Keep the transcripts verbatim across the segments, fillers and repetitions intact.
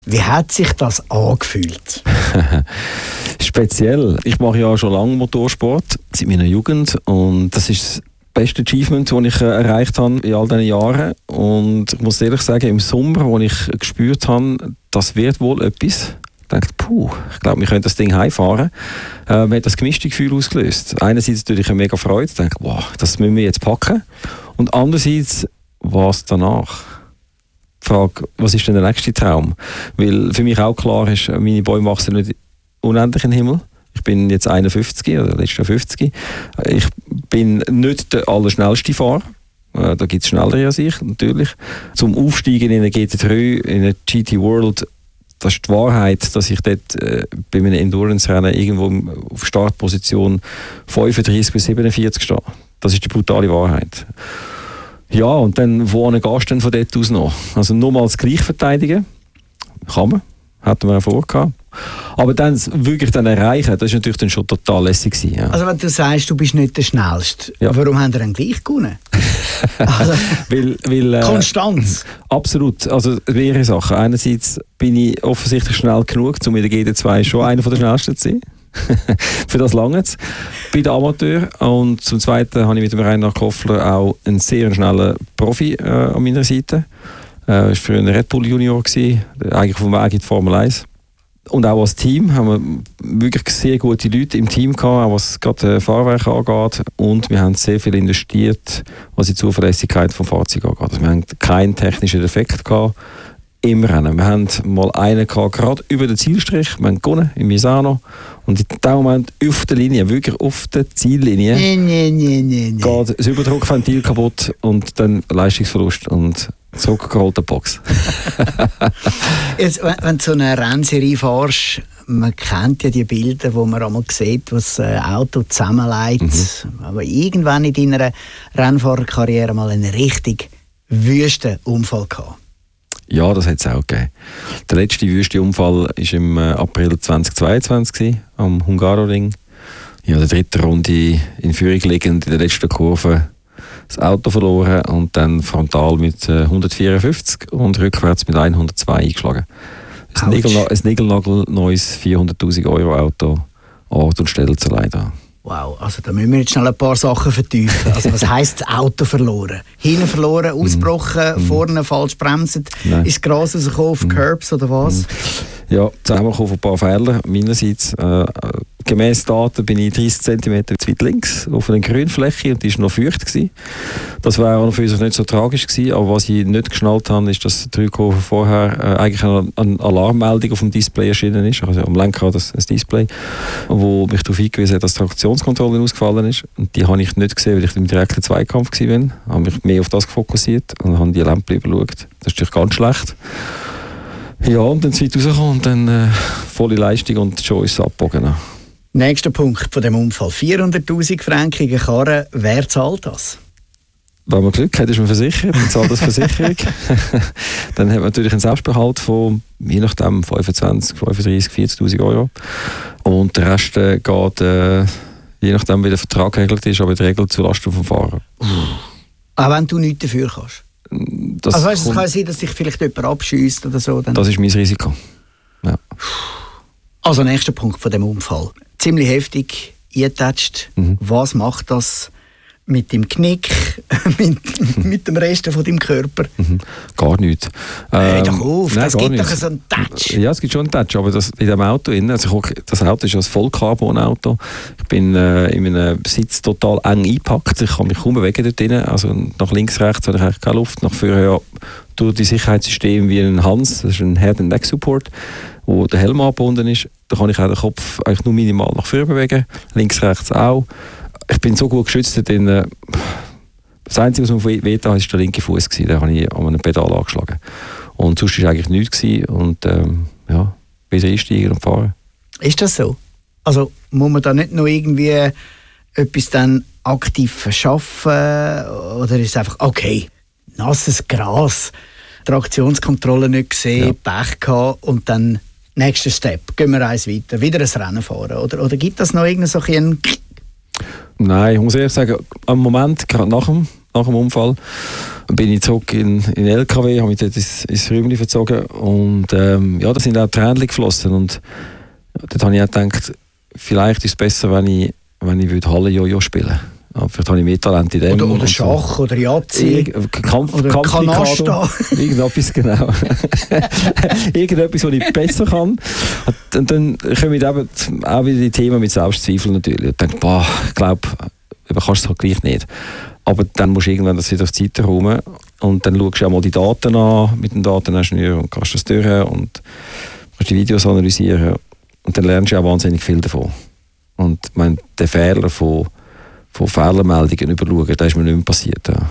Wie hat sich das angefühlt? Speziell. Ich mache ja schon lange Motorsport, seit meiner Jugend. Und das ist das beste Achievement, das ich äh, erreicht habe in all diesen Jahren. Und ich muss ehrlich sagen, im Sommer, wo ich gespürt habe, das wird wohl etwas, ich dachte, puh, ich glaube, wir können das Ding heimfahren. Äh, mir hat das gemischte Gefühl ausgelöst. Einerseits natürlich eine mega Freude, ich dachte, wow, das müssen wir jetzt packen. Und andererseits, was danach? Die Frage, was ist denn der nächste Traum? Weil für mich auch klar ist, meine Bäume wachsen nicht unendlich in den Himmel. Ich bin jetzt einundfünfzig oder letztes Jahr fünfzig. Ich bin nicht der allerschnellste Fahrer. Da gibt es schnellere als ich, natürlich. Zum Aufsteigen in eine G T drei, in eine G T World, das ist die Wahrheit, dass ich dort äh, bei einem Endurance-Rennen irgendwo auf Startposition fünfunddreißig bis siebenundvierzig stehe. Das ist die brutale Wahrheit. Ja, und dann, wo gehst du denn von dort aus noch? Also nur mal das Gleich verteidigen, kann man, hatten wir auch vorgehabt. Aber dann wirklich dann erreichen, das ist natürlich dann schon total lässig gewesen, ja. Also wenn du sagst, du bist nicht der Schnellste, ja. Warum haben wir dann gleich gewonnen? Also, weil, weil, äh, Konstanz. Absolut, also mehrere Sachen. Einerseits bin ich offensichtlich schnell genug, um in der G T zwei schon einer der schnellsten zu sein. Für das lange jetzt bei den Amateuren. Und zum Zweiten habe ich mit dem Reinhard Koffler auch einen sehr schnellen Profi äh, an meiner Seite. Er äh, war früher ein Red Bull Junior, gewesen, eigentlich vom Weg in die Formel eins. Und auch als Team haben wir wirklich sehr gute Leute im Team gehabt, auch was gerade Fahrwerk angeht. Und wir haben sehr viel investiert, was die Zuverlässigkeit des Fahrzeugs angeht. Also wir haben keinen technischen Defekt gehabt im Rennen. Wir haben mal einen gehabt, gerade über den Zielstrich. Wir haben gewonnen in Misano. Und in dem Moment auf der Linie, wirklich auf der Ziellinie, nee, nee, nee, nee, nee. geht das Überdruckventil kaputt und dann Leistungsverlust und zurückgeholte Box. Jetzt, wenn, wenn du so eine Rennserie fährst, man kennt ja die Bilder, wo man einmal sieht, was ein Auto zusammenlegt. Mhm. Aber irgendwann in deiner Rennfahrerkarriere mal einen richtig wüsten Unfall gehabt. Ja, das hat es auch gegeben. Der letzte wüste Unfall war im April zweitausendzweiundzwanzig am Hungaroring. Ja, in der dritten Runde in Führung liegend, in der letzten Kurve das Auto verloren und dann frontal mit hundertvierundfünfzig und rückwärts mit hundertzwei eingeschlagen. Ein, Nigelna- ein Nigelnagel-neues vierhunderttausend Euro Auto, Ort und Stelle zu leiden. Wow, also da müssen wir jetzt schnell ein paar Sachen vertiefen. Also was heisst das Auto verloren? Hinten verloren, ausgebrochen, mm. vorne falsch bremsen, ist Gras rausgekommen auf Curbs oder was? Ja, zusammengekommen von ein paar Fehlern meinerseits. Äh, gemäss Daten bin ich dreißig Zentimeter zu weit links auf einer Grünfläche und die war noch feucht gewesen. Das wäre auch für uns nicht so tragisch gewesen, aber was ich nicht geschnallt habe, ist, dass drei Kurven vorher äh, eigentlich eine, eine Alarmmeldung auf dem Display erschienen ist. Also am Lenkrad ein, ein Display, wo mich darauf hingewiesen hat, dass die Traktionskontrolle ausgefallen ist. Und die habe ich nicht gesehen, weil ich im direkten Zweikampf war. Ich habe mich mehr auf das fokussiert und habe die Lampe überschaut. Das ist natürlich ganz schlecht. Ja, und dann sind wir rausgekommen und dann äh, volle Leistung und schon ist es abgebogen. Nächster Punkt von dem Unfall. vierhunderttausend Franken Karre. Wer zahlt das? Wenn man Glück hat, ist man versichert, dann zahlt das Versicherung. Dann hat man natürlich einen Selbstbehalt von, je nachdem, fünfundzwanzig, fünfunddreißig, vierzigtausend Euro. Und der Rest äh, geht, äh, je nachdem, wie der Vertrag geregelt ist, aber in der Regel zulasten vom Fahrer. Auch wenn du nichts dafür kannst? Das also weißt, es kann sein, dass sich vielleicht jemand abschießt oder so. Dann. Das ist mein Risiko. Ja. Also nächster Punkt von dem Unfall. Ziemlich heftig eingetatscht. Mhm. Was macht das mit dem Knick, mit, mit dem Rest von deinem Körper? Mhm. Gar nichts. Hör ähm, doch auf, nein, es gibt doch so einen Touch. Ja, es gibt schon einen Touch, aber das, in dem Auto, also ich, das Auto ist ein Vollcarbon-Auto. Ich bin äh, in einem Sitz total eng eingepackt. Ich kann mich kaum bewegen dort drin. Also nach links, rechts habe ich eigentlich keine Luft. Nach vorne ja, durch die Sicherheitssysteme wie ein Hans, das ist ein Head- and Neck-Support, wo der Helm angebunden ist. Da kann ich auch den Kopf eigentlich nur minimal nach vorne bewegen. Links, rechts auch. Ich bin so gut geschützt drin. Äh, das Einzige, was mir wehgetan hat, war der linke Fuß. Den habe ich an einem Pedal angeschlagen. Und sonst war eigentlich nichts gewesen. Und ähm, ja, wieder einsteigen und fahren. Ist das so? Also muss man da nicht noch irgendwie etwas dann aktiv verschaffen? Oder ist es einfach, okay, nasses Gras, Traktionskontrolle nicht gesehen, ja. Pech gehabt und dann nächster Step, gehen wir eins weiter, wieder ein Rennen fahren? Oder, oder gibt das noch irgendeinen so einen... Nein, ich muss ehrlich sagen, am Moment, gerade nach dem nach dem Unfall. Dann bin ich zurück in in L K W, habe mich dort ins, ins Räumchen verzogen und ähm, ja, da sind auch Tränen geflossen und dort habe ich auch gedacht, vielleicht ist es besser, wenn ich, wenn ich Halle-Jojo spielen würde. Ja, vielleicht habe ich mehr Talent in dem. Oder, oder Schach so. Oder Jazzi. Kampf, oder Kanasta. Irgendetwas, genau. Irgendetwas, was ich besser kann. Und dann kommen eben auch wieder die Themen mit Selbstzweifel natürlich. Ich denke, boah, ich glaube, du kannst es halt gleich nicht. Aber dann musst du irgendwann das wieder auf die Seite räumen und dann schaust du auch mal die Daten an mit dem Dateningenieur und kannst das durch und kannst die Videos analysieren und dann lernst du auch wahnsinnig viel davon. Und ich meine, der Fehler von von Fehlermeldungen überschauen, das ist mir nicht mehr passiert. Ja.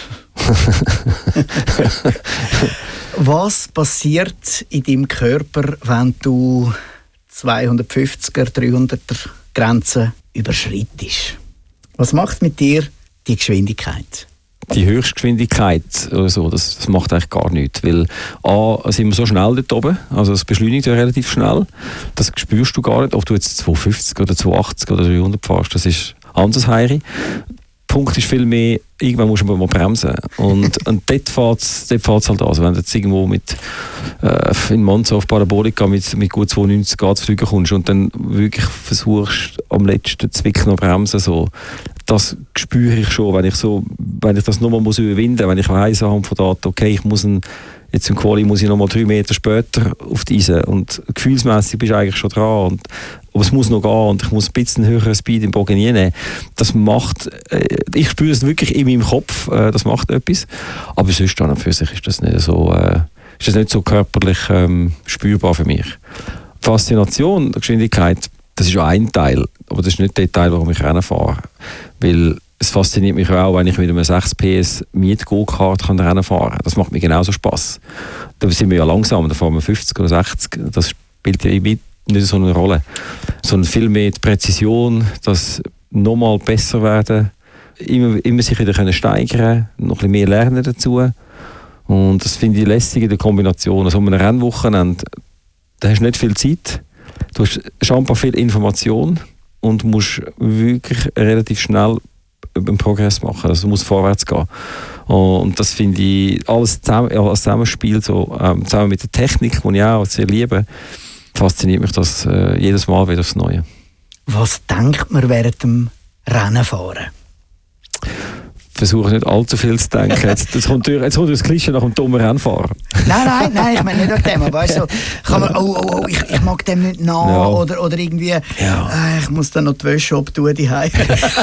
Was passiert in deinem Körper, wenn du zweihundertfünfziger, dreihunderter Grenzen überschreitest? Was macht mit dir die Geschwindigkeit? Die Höchstgeschwindigkeit oder so, das, das macht eigentlich gar nichts, weil A, sind wir so schnell dort oben, also es beschleunigt ja relativ schnell, das spürst du gar nicht, ob du jetzt zweihundertfünfzig oder zweihundertachtzig oder dreihundert fährst, das ist anders heiri. Der Punkt ist viel mehr, irgendwann musst du mal bremsen. Und, und dort fährt es dort halt an. Also wenn du jetzt irgendwo mit, äh, in Monza auf Parabolica mit, mit gut zweiundneunzig Grad zu fliegen kommst und dann wirklich versuchst, am letzten Zwick noch bremsen, so, das spüre ich schon, wenn ich, so, wenn ich das nochmal muss überwinden muss, wenn ich weiss anhand von Daten, okay, ich muss ein, jetzt im Quali muss ich nochmal drei Meter später auf die Eise und gefühlsmässig bist du eigentlich schon dran und aber es muss noch gehen und ich muss ein bisschen höheren Speed im Bogen nehmen. Das macht, äh, ich spüre es wirklich in meinem Kopf, äh, das macht etwas. Aber sonst an und für sich ist das nicht so, äh, ist das nicht so körperlich ähm, spürbar für mich. Faszination der Geschwindigkeit, das ist ja ein Teil, aber das ist nicht der Teil, warum ich Rennen fahre. Weil es fasziniert mich auch, wenn ich mit einem sechs P S Miet-Go-Kart Rennen fahren kann. Das macht mir genauso Spass. Da sind wir ja langsam, da fahren wir fünfzig oder sechzig. Das spielt ja nicht so eine Rolle. Sondern viel mehr die Präzision, das nochmal besser werden, immer, immer sich wieder können steigern, noch ein bisschen mehr lernen dazu. Und das finde ich lässig in der Kombination. Also um ein Rennwochenende, da hast du nicht viel Zeit, du hast scheinbar viel Information und musst wirklich relativ schnell einen Progress machen, also muss vorwärts gehen. Und das finde ich, alles zusammen, als Zusammenspiel, so, ähm, zusammen mit der Technik, die ich auch sehr liebe, fasziniert mich das äh, jedes Mal wieder aufs Neue. Was denkt man während dem Rennenfahren? Versuche nicht allzu viel zu denken. Jetzt, jetzt kommt durch, jetzt kommt das Klischee nach dem dummen Rennfahrer. Nein, nein, nein, ich meine nicht nach dem. Aber weißt du, kann man, oh, oh, oh, ich, ich mag dem nicht nach ja. oder, oder irgendwie, ja. äh, ich muss dann noch die Wäsche abtun, die Hause.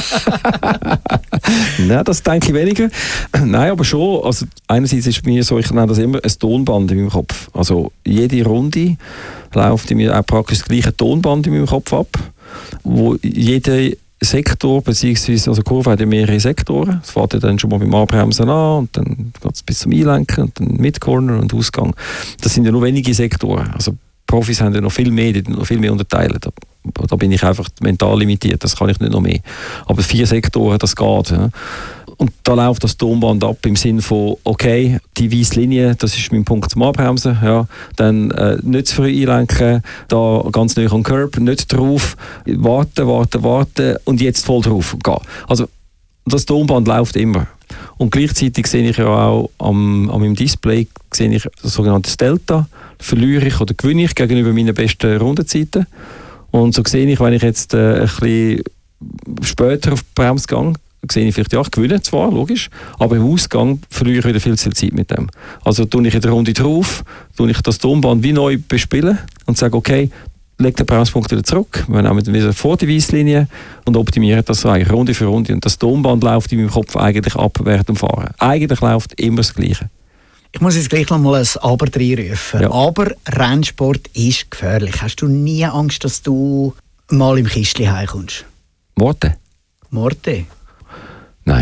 Nein, das denke ich weniger. Nein, aber schon. Also einerseits ist mir so, ich nenne das immer ein Tonband in meinem Kopf. Also jede Runde läuft in mir auch praktisch das gleiche Tonband in meinem Kopf ab, wo jede Sektor, beziehungsweise also Kurve hat ja mehrere Sektoren. Es fährt ja dann schon mal beim Anbremsen an und dann geht es bis zum Einlenken und dann Mid-Corner und Ausgang. Das sind ja nur wenige Sektoren. Also Profis haben ja noch viel mehr, die noch viel mehr unterteilen. Da, da bin ich einfach mental limitiert, das kann ich nicht noch mehr. Aber vier Sektoren, das geht. Ja. Und da läuft das Tonband ab im Sinne von, okay, die weiße Linie, das ist mein Punkt zum Anbremsen, ja. Dann äh, nicht zu früh einlenken, da ganz nah am Curb, nicht drauf, warten, warten, warten und jetzt voll drauf gehen. Also das Tonband läuft immer. Und gleichzeitig sehe ich ja auch am, an meinem Display sehe ich das sogenannte Delta, verliere ich oder gewinne ich gegenüber meinen besten Rundenzeiten. Und so sehe ich, wenn ich jetzt äh, ein bisschen später auf die Bremse gehe, sehe ich vielleicht, ja, ich gewinne zwar, logisch, aber im Ausgang verliere ich wieder viel zu viel Zeit mit dem. Also tue ich in der Runde drauf, tue ich das Tonband wie neu bespielen und sage, okay, leg den Bremspunkt wieder zurück, wir nehmen wieder vor die Weisslinie und optimieren das so eigentlich Runde für Runde. Und das Tonband läuft in meinem Kopf eigentlich ab während dem Fahren. Eigentlich läuft immer das Gleiche. Ich muss jetzt gleich noch mal ein Aber reinrufen. Ja. Aber Rennsport ist gefährlich. Hast du nie Angst, dass du mal im Kistchen heimkommst? Morte? Morte? Nein.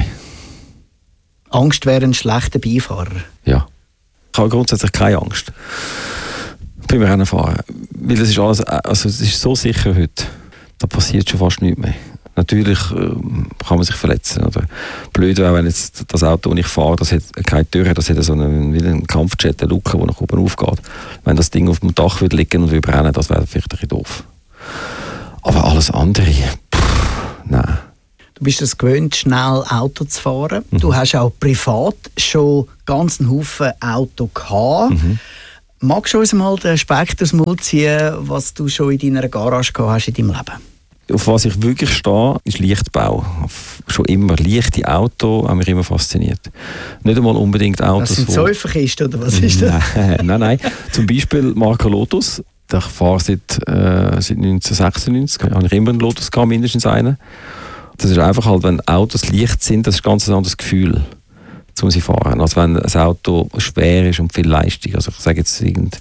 Angst wäre ein schlechter Beifahrer? Ja. Ich habe grundsätzlich keine Angst beim Rennenfahren. Weil das ist alles, also es ist so sicher heute. Da passiert schon fast nichts mehr. Natürlich äh, kann man sich verletzen. Oder blöd wäre, wenn jetzt das Auto, das ich fahre, das hat keine Tür, das hat so einen, wie einen Kampfjet, eine Luke, die nach oben aufgeht. Wenn das Ding auf dem Dach würde liegen und würde brennen, das wäre vielleicht ein bisschen doof. Aber alles andere, pff, nein. Du bist es gewöhnt, schnell Auto zu fahren. Mhm. Du hast auch privat schon ganz einen Haufen Auto gehabt. Mhm. Magst du uns mal den Speck aus dem Mund ziehen, was du schon in deiner Garage gehabt hast in deinem Leben? Auf was ich wirklich stehe, ist Lichtbau. Schon immer. Leichte Autos haben mich immer fasziniert. Nicht einmal unbedingt Autos. Das sind Säuferkisten, oder was ist das? Nein, nein, nein. Zum Beispiel Marke Lotus. Ich fahre seit, äh, seit neunzehnhundertsechsundneunzig. Ich habe immer einen Lotus gehabt, mindestens einen. Das ist einfach halt, wenn Autos leicht sind, das ist ein ganz anderes Gefühl, um sie zu fahren. Als wenn ein Auto schwer ist und viel Leistung. Also ich sage jetzt irgend...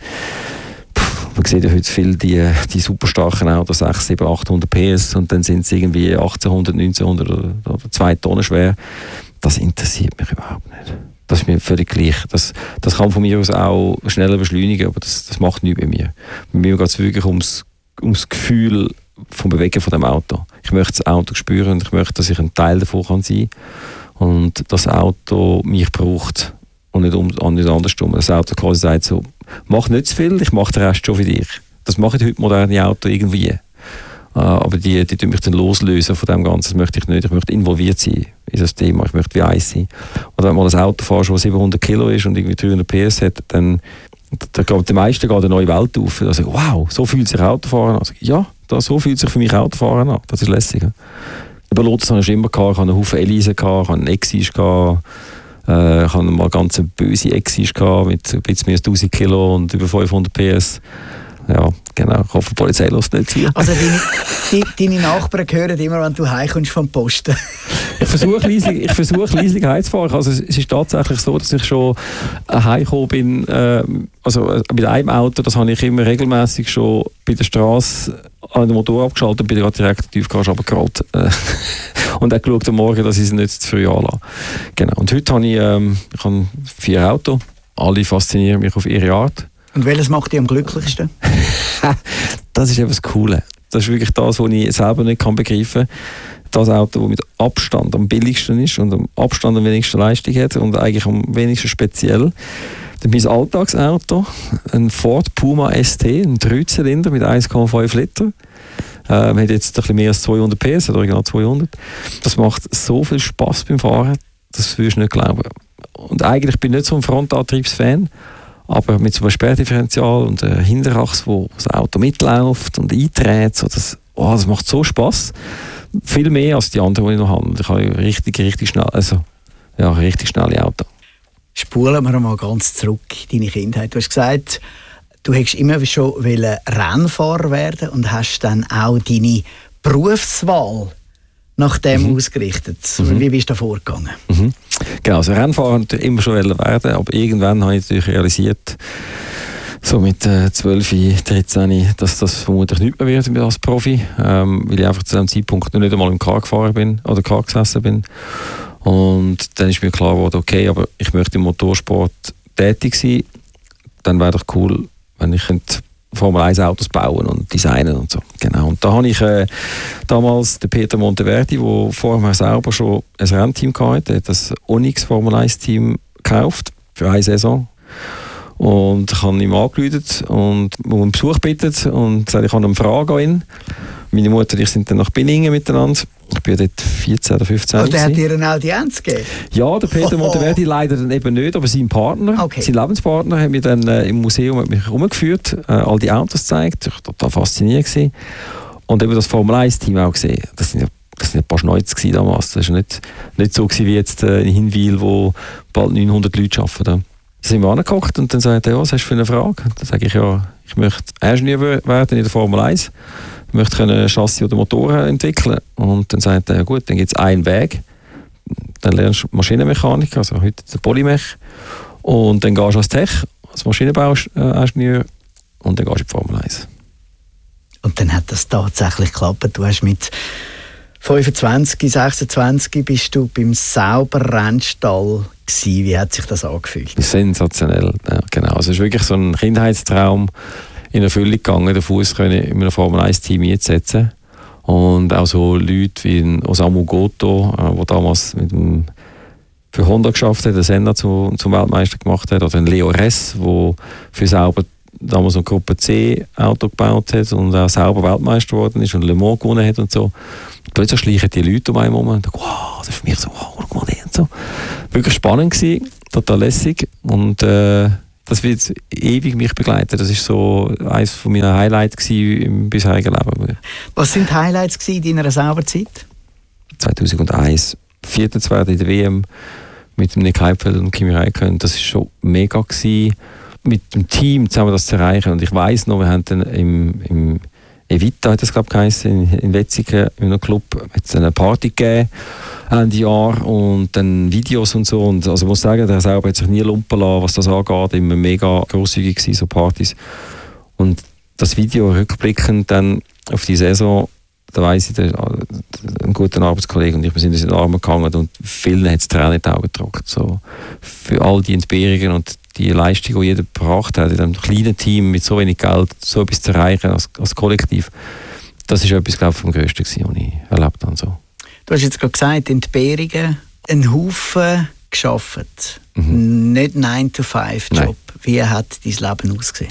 Man sieht ja heute viel die, die super starken Autos, sechshundert, siebenhundert, achthundert P S und dann sind sie irgendwie achtzehnhundert, neunzehnhundert oder, oder zwei Tonnen schwer. Das interessiert mich überhaupt nicht. Das ist mir völlig gleich. Das, das kann von mir aus auch schneller beschleunigen, aber das, das macht nichts bei mir. Bei mir geht es wirklich ums, ums Gefühl vom Bewegen von dem Auto. Ich möchte das Auto spüren und ich möchte, dass ich ein Teil davon kann sein kann und das Auto mich braucht. Und nicht, um, nicht andersrum. Das Auto quasi sagt so, mach nicht zu viel, ich mache den Rest schon für dich. Das machen heute moderne Autos irgendwie. Uh, aber die, die tun mich dann loslösen von dem Ganzen. Das möchte ich nicht. Ich möchte involviert sein in das Thema. Ich möchte wie eins sein. Und wenn man ein Auto fährt, das siebenhundert Kilo ist und irgendwie dreihundert P S hat, dann da geht den meisten geht eine neue Welt auf. Also, wow, so fühlt sich Autofahren an. Also, ja, das, so fühlt sich für mich Autofahren an. Das ist lässig. Ja? Über Lotus habe ich immer gehabt. Ich hatte einen Haufen Elise, ich hatte einen Exige gehabt. Äh, ich hatte mal ganz eine böse Exige gehabt, mit ein bisschen mehr als tausend Kilo und über fünfhundert P S. Ja, genau. Ich hoffe, die Polizei lässt nicht zu. Also deine, die, deine Nachbarn hören immer, wenn du heimkommst vom Posten. Ich versuche leislich, ich versuche leislich heimzufahren. Also es ist tatsächlich so, dass ich schon heimgekommen bin, äh, also äh, mit einem Auto, das habe ich immer regelmäßig schon bei der Straße an den Motor abgeschaltet und bin gerade direkt in die Tiefgarage runtergerollt. Äh, und dann geschaut am Morgen, dass ich es nicht zu früh anlasse. Genau. Und heute habe ich, ähm, ich habe vier Autos. Alle faszinieren mich auf ihre Art. Und welches macht dich am glücklichsten? Das ist eben das Coole. Das ist wirklich das, was ich selber nicht kann begreifen kann. Das Auto, das mit Abstand am billigsten ist und am Abstand am wenigsten Leistung hat und eigentlich am wenigsten speziell. Dann mein Alltagsauto, ein Ford Puma S T, ein Dreizylinder mit eins Komma fünf Liter. Ähm, hat jetzt ein bisschen mehr als zweihundert P S, oder original zweihundert. Das macht so viel Spass beim Fahren, das würdest du nicht glauben. Und eigentlich bin ich nicht so ein Frontantriebsfan, aber mit so einem Sperrdifferential und einer Hinterachse, wo das Auto mitläuft und einträgt, so das, oh, das macht so Spass. Viel mehr als die anderen, die ich noch habe. Ich habe richtig, richtig schnell, also, ja, richtig schnelle Auto. Spulen wir mal ganz zurück in deine Kindheit. Du hast gesagt, du hättest immer schon Rennfahrer werden und hast dann auch deine Berufswahl nach dem mhm. ausgerichtet. Mhm. Wie bist du da vorgegangen? Mhm. Genau, also Rennfahrer wollte ich immer schon werden, aber irgendwann habe ich natürlich realisiert, so mit äh, zwölf, dreizehn, dass das vermutlich nicht mehr wird als Profi, ähm, weil ich einfach zu diesem Zeitpunkt noch nicht einmal im Car gefahren bin oder Car gesessen bin. Und dann ist mir klar geworden, okay, aber ich möchte im Motorsport tätig sein, dann wäre doch cool, wenn ich Formel eins Autos bauen und designen und so. Genau. Und da habe ich äh, damals den Peter Monteverdi, der vorher selber schon ein Rennteam hatte, der hat das Onyx Formel eins Team gekauft für eine Saison. Und ich habe ihm angerufen und um einen Besuch gebeten und gesagt, ich habe eine Frage an ihn. Meine Mutter und ich sind dann nach Binningen miteinander. Ich bin dort vierzehn oder fünfzehn. Und der hat dir eine Audienz gegeben? Ja, der Peter oh. Monteverdi leider dann eben nicht, aber sein Partner, okay. sein Lebenspartner, hat mich dann äh, im Museum hat mich rumgeführt, äh, all die Autos gezeigt. Ich war total fasziniert gewesen. Und eben das Formel eins Team auch gesehen. Das sind ja Das waren ein paar Schnäuze damals. Das war nicht, nicht so wie jetzt äh, in Hinwil, wo bald neunhundert Leute arbeiten. Da sind wir angeguckt und dann sagt er, ja, was hast du für eine Frage? Dann sage ich, ja, ich möchte Ingenieur werden in der Formel eins. Ich möchte ein Chassis oder Motoren entwickeln. Und dann sagt er, ja gut, dann gibt es einen Weg. Dann lernst du Maschinenmechanik, also heute der Polymech. Und dann gehst du als Tech, als Maschinenbauingenieur und dann gehst du in die Formel eins. Und dann hat das tatsächlich geklappt. Du hast mit fünfundzwanzig, sechsundzwanzig bist du beim Sauber-Rennstall gewesen. Wie hat sich das angefühlt? Sensationell, ja, genau. Also es ist wirklich so ein Kindheitstraum in Erfüllung gegangen, den Fuß in einem Formel eins Team einzusetzen. Und auch so Leute wie Osamu Goto, der damals mit dem, für Honda geschafft hat, den Senna zu, zum Weltmeister gemacht hat, oder Leo Ress, der für Sauber damals ein Gruppe C Auto gebaut hat und auch selber Weltmeister geworden ist und Le Mans gewonnen hat und so. plötzlich schleichen die Leute um einen herum und denken, wow, das ist für mich so, wow, guck mal den und so. Wirklich spannend gewesen, total lässig und äh, das wird jetzt ewig mich begleiten. Das ist so eines von meinen Highlights gewesen im bisherigen Leben. Was sind Highlights gewesen in deiner Sauberzeit? zweitausendeins, Vierter zu werden in der W M mit dem Nick Heidfeld und Kimi Räikkönen. Das war schon mega gewesen, mit dem Team zusammen das zu erreichen. Und ich weiss noch, wir haben dann im, im Evita, hat das glaube ich geheißen, in, in Wetzikon, in einem Club, hat es eine Party gegeben, Ende Jahr, und dann Videos und so. Und also ich muss sagen, der selber hat sich nie lumpen lassen, was das angeht, immer mega grosszügig gewesen, so Partys. Und das Video rückblickend dann auf die Saison, da weiss ich, der, ein guter Arbeitskollege und ich, wir sind uns in den Armen gehangen und vielen hat es Tränen in die Augen getrocknet. So, für all die Entbehrungen und die Leistung, die jeder gebracht hat, in einem kleinen Team mit so wenig Geld, so etwas zu erreichen als, als Kollektiv, das ist etwas, glaube ich, vom Größten gewesen, was ich erlebt habe. So. Du hast jetzt gerade gesagt, Entbehrungen, einen Haufen gearbeitet, mhm. nicht nine to five Job. Nein. Wie hat dein Leben ausgesehen?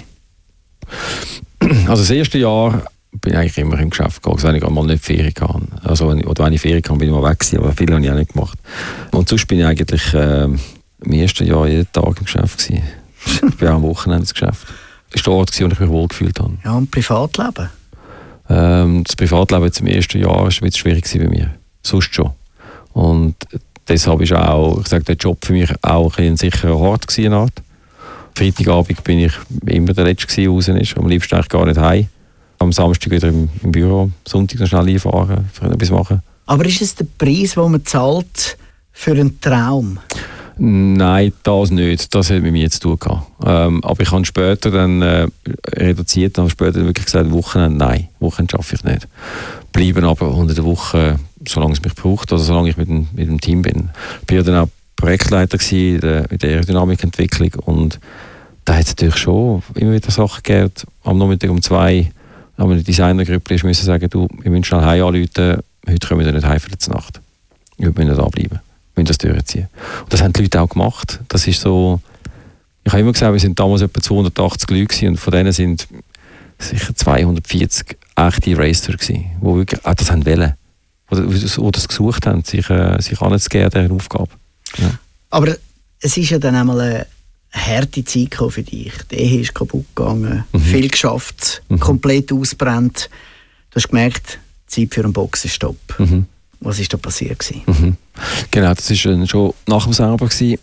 Also das erste Jahr bin ich eigentlich immer im Geschäft gegangen, wenn ich einmal nicht Ferien hatte. Also, oder wenn ich Ferien hatte, bin ich mal weg gewesen, aber viel habe ich auch nicht gemacht. Und sonst bin ich eigentlich äh, im ersten Jahr jeden Tag im Geschäft gewesen. Ich bin auch am Wochenende ins Geschäft. Das war der Ort, wo ich mich wohl gefühlt habe. Ja, und Privatleben? Ähm, das Privatleben jetzt im ersten Jahr war ein bisschen schwierig bei mir. Sonst schon. Und deshalb ist auch, ich sage, der Job für mich auch ein, ein sicherer Ort gewesen, eine Art. Freitagabend bin ich immer der Letzte, der raus ist. Am liebsten eigentlich gar nicht heim. Am Samstag wieder im, im Büro, am Sonntag noch schnell einfahren, für etwas machen. Aber ist es der Preis, den man zahlt für einen Traum? Nein, das nicht. Das hat mit mir jetzt zu tun gehabt. Ähm, aber ich habe später dann äh, reduziert, habe später wirklich gesagt, Wochenende, nein, Wochenende schaffe ich nicht. Bleiben aber unter der Woche, solange es mich braucht, also solange ich mit dem, mit dem Team bin. Ich war ja dann auch Projektleiter in der, in der Aerodynamikentwicklung und da hat es natürlich schon immer wieder Sachen gegeben. Am Nachmittag um zwei aber eine Designergruppe ist, müssen sagen, du, wir müssen schnell heim anrufen, heute können wir nicht heim für die Nacht. Wir müssen nicht da bleiben, wir müssen das durchziehen. Und das haben die Leute auch gemacht. Das ist so, ich habe immer gesagt, wir sind damals etwa zweihundertachtzig Leute und von denen sind sicher zweihundertvierzig echte Racer gewesen, die wirklich auch das haben wollen. Oder, oder das gesucht haben, sich, äh, sich anzugeben an dieser Aufgabe. Ja. Aber es ist ja dann einmal eine harte Zeit für dich. Die Ehe ist kaputt gegangen, mhm. viel geschafft, mhm. komplett ausgebrannt. Du hast gemerkt, Zeit für einen Boxenstopp. Mhm. Was ist da passiert gewesen? Mhm. Genau, das war schon nach dem Sauber gewesen.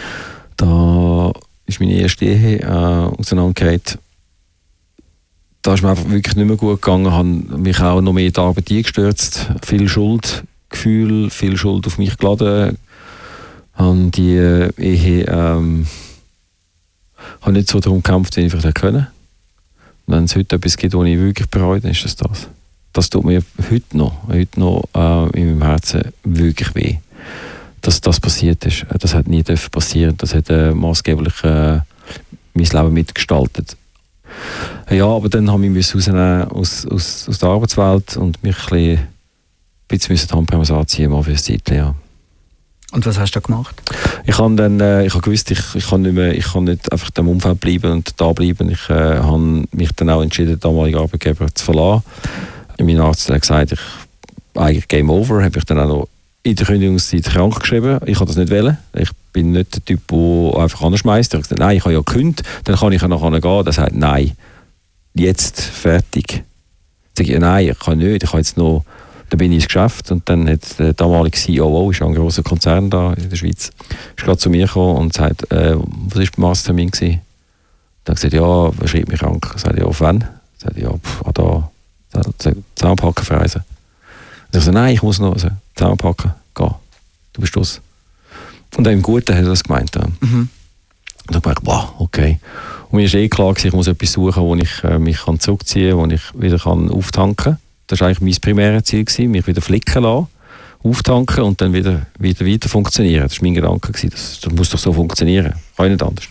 Da ist meine erste Ehe äh, auseinandergegangen. Da ist mir einfach wirklich nicht mehr gut gegangen. Habe mich auch noch mehr in die Arbeit eingestürzt. Viel Schuldgefühl, viel Schuld auf mich geladen. Habe die Ehe ähm, habe nicht so darum gekämpft, wie ich vielleicht können. Und wenn es heute etwas gibt, was ich wirklich bereue, dann ist das das. Das tut mir heute noch, heute noch äh, in meinem Herzen wirklich weh. Dass das passiert ist. Das hat nie passieren. Das hat äh, maßgeblich äh, mein Leben mitgestaltet. Ja, aber dann habe ich mich rausnehmen aus, aus, aus der Arbeitswelt und mich ein bisschen, ein bisschen die Handbremse anziehen, mal für ein Zeitchen, ja. Und was hast du gemacht? Ich habe dann, äh, ich habe gewusst, ich, ich kann nicht mehr, ich kann nicht einfach im Umfeld bleiben und da bleiben. Ich äh, habe mich dann auch entschieden, den damaligen Arbeitgeber zu verlassen. Mein Arzt hat gesagt, ich eigentlich Game Over, habe ich dann auch noch in der Kündigungszeit krank geschrieben. Ich habe das nicht wollen. Ich bin nicht der Typ, der einfach anschmeißt. Ich habe gesagt, nein, ich habe ja gekündigt, dann kann ich ja nachher gehen. Er sagt, nein, jetzt fertig. Ich sage, nein, ich kann nicht, ich habe jetzt noch. Dann bin ich ins Geschäft und dann hat der damalige C E O, ist ein grosser Konzern da in der Schweiz, ist gerade zu mir gekommen und sagt, äh, was war der Mastertermin gewesen? Dann hat er gesagt, ja, wer schreibt mich krank? Ich sagte, ja, auf wann? Ich sagte, ja, pff, ah, da, da Zusammenpacken verreisen. Und ich sagte, nein, ich muss noch also, zusammenpacken, gehen. Du bist los. Und dann im Guten hat er das gemeint. Ja. Mhm. Und dann dachte ich, wow, okay. Und mir ist eh klar gewesen, ich muss etwas suchen, wo ich äh, mich kann zurückziehen kann, wo ich wieder kann auftanken kann. Das war eigentlich mein primäres Ziel, gewesen, mich wieder flicken lassen, auftanken und dann wieder, wieder weiter funktionieren. Das war mein Gedanke. Gewesen. Das, das muss doch so funktionieren. Kann ich nicht anders.